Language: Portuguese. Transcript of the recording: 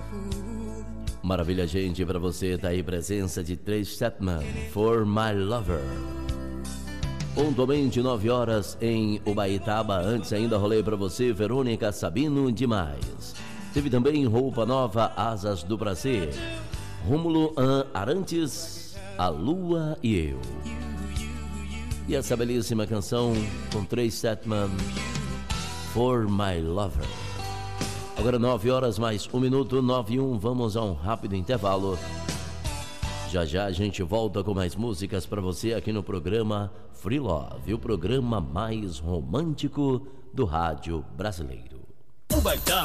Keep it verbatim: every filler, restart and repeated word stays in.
Maravilha, gente, pra você tá aí presença de Tracy Chapman, For My Lover. Pontualmente nove horas em Ubaitaba. Antes ainda rolei pra você Verônica Sabino, Demais. Teve também Roupa Nova, Asas do Prazer. Rômulo Arantes, A Lua e Eu. E essa belíssima canção com Tracy Chapman, For My Lover. Agora nove horas mais um minuto, nove e um, vamos a um rápido intervalo. Já já a gente volta com mais músicas para você aqui no programa Free Love, o programa mais romântico do rádio brasileiro. Ubaitaba